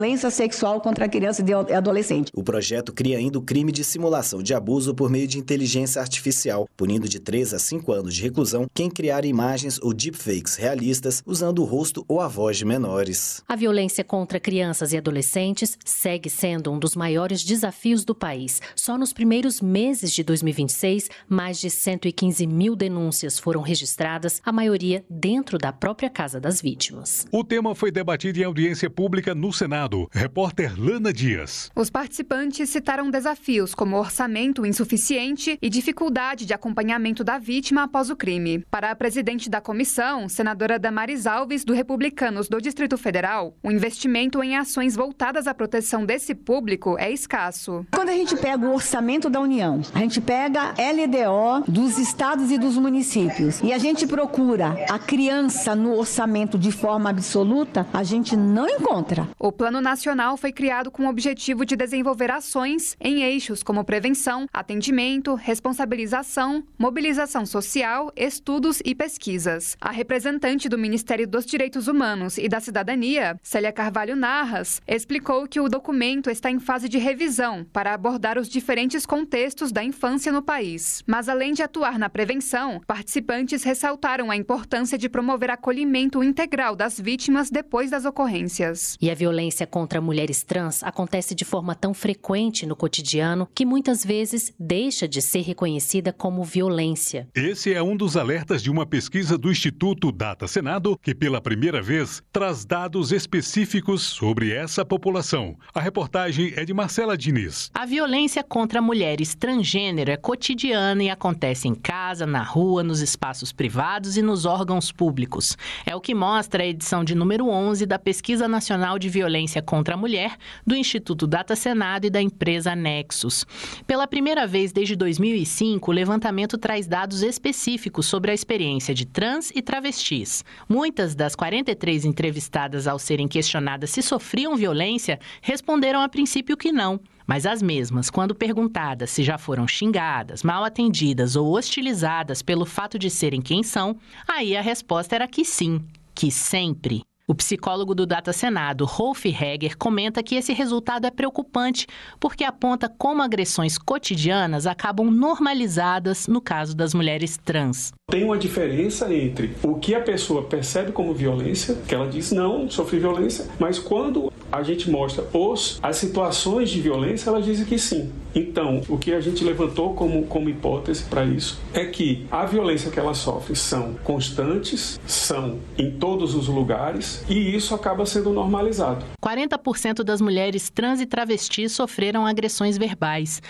Violência sexual contra a criança e adolescente. O projeto cria ainda o crime de simulação de abuso por meio de inteligência artificial, punindo de 3 a 5 anos de reclusão quem criar imagens ou deepfakes realistas usando o rosto ou a voz de menores. A violência contra crianças e adolescentes segue sendo um dos maiores desafios do país. Só nos primeiros meses de 2026, mais de 115 mil denúncias foram registradas, a maioria dentro da própria casa das vítimas. O tema foi debatido em audiência pública no Senado. Repórter Lana Dias. Os participantes citaram desafios como orçamento insuficiente e dificuldade de acompanhamento da vítima após o crime. Para a presidente da comissão, senadora Damares Alves, do Republicanos do Distrito Federal, o investimento em ações voltadas à proteção desse público é escasso. Quando a gente pega o orçamento da União, a gente pega LDO dos estados e dos municípios e a gente procura a criança no orçamento de forma absoluta, a gente não encontra. O Plano Nacional foi criado com o objetivo de desenvolver ações em eixos como prevenção, atendimento, responsabilização, mobilização social, estudos e pesquisas. A representante do Ministério dos Direitos Humanos e da Cidadania, Célia Carvalho Narras, explicou que o documento está em fase de revisão para abordar os diferentes contextos da infância no país. Mas, além de atuar na prevenção, participantes ressaltaram a importância de promover acolhimento integral das vítimas depois das ocorrências. E a violência contra mulheres trans acontece de forma tão frequente no cotidiano que muitas vezes deixa de ser reconhecida como violência. Esse é um dos alertas de uma pesquisa do Instituto Data Senado que, pela primeira vez, traz dados específicos sobre essa população. A reportagem é de Marcela Diniz. A violência contra mulheres transgênero é cotidiana e acontece em casa, na rua, nos espaços privados e nos órgãos públicos. É o que mostra a edição de número 11 da Pesquisa Nacional de Violência contra a Mulher, do Instituto Data Senado e da empresa Nexus. Pela primeira vez desde 2005, o levantamento traz dados específicos sobre a experiência de trans e travestis. Muitas das 43 entrevistadas ao serem questionadas se sofriam violência, responderam a princípio que não. Mas as mesmas, quando perguntadas se já foram xingadas, mal atendidas ou hostilizadas pelo fato de serem quem são, aí a resposta era que sim, que sempre. O psicólogo do Data Senado, Rolf Heger, comenta que esse resultado é preocupante porque aponta como agressões cotidianas acabam normalizadas no caso das mulheres trans. Tem uma diferença entre o que a pessoa percebe como violência, que ela diz não, sofri violência, mas quando a gente mostra as situações de violência, ela diz que sim. Então, o que a gente levantou como hipótese para isso é que a violência que ela sofre são constantes, são em todos os lugares e isso acaba sendo normalizado. 40% das mulheres trans e travestis sofreram agressões verbais,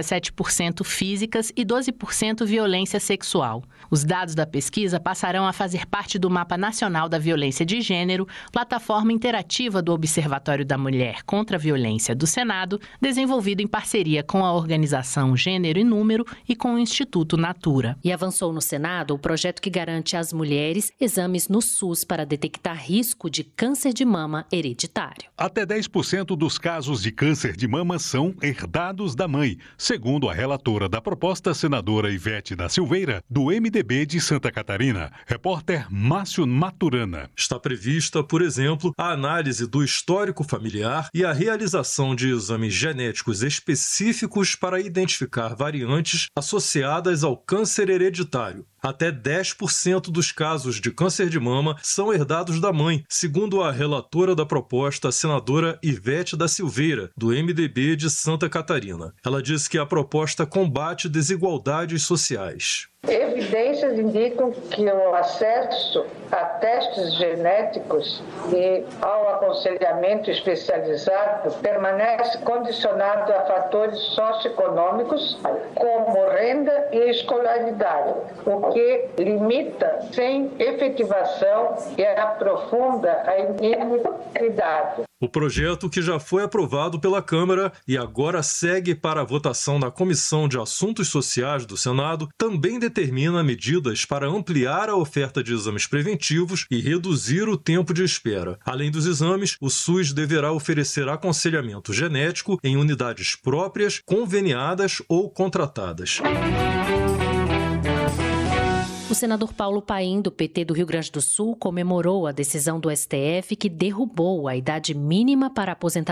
17% físicas e 12% violência sexual. Os dados da pesquisa passarão a fazer parte do Mapa Nacional da Violência de Gênero, plataforma interativa do Observatório da Mulher contra a Violência do Senado, desenvolvido em parceria com a organização Gênero e Número e com o Instituto Natura. E avançou no Senado o projeto que garante às mulheres exames no SUS para detectar risco de câncer de mama hereditário. Até 10% dos casos de câncer de mama são herdados da mãe, segundo a relatora da proposta, senadora Ivete da Silveira, do MDB de Santa Catarina. Repórter Márcio Maturana. Está prevista, por exemplo, a análise do histórico familiar e a realização de exames genéticos específicos para identificar variantes associadas ao câncer hereditário. Até 10% dos casos de câncer de mama são herdados da mãe, segundo a relatora da proposta, a senadora Ivete da Silveira, do MDB de Santa Catarina. Ela diz que a proposta combate desigualdades sociais. Evidências indicam que o acesso a testes genéticos e ao aconselhamento especializado permanece condicionado a fatores socioeconômicos como renda e escolaridade, o que limita sem efetivação e aprofunda a inequidade. O projeto, que já foi aprovado pela Câmara e agora segue para a votação na Comissão de Assuntos Sociais do Senado, também determina medidas para ampliar a oferta de exames preventivos e reduzir o tempo de espera. Além dos exames, o SUS deverá oferecer aconselhamento genético em unidades próprias, conveniadas ou contratadas. O senador Paulo Paim, do PT do Rio Grande do Sul, comemorou a decisão do STF que derrubou a idade mínima para aposentadoria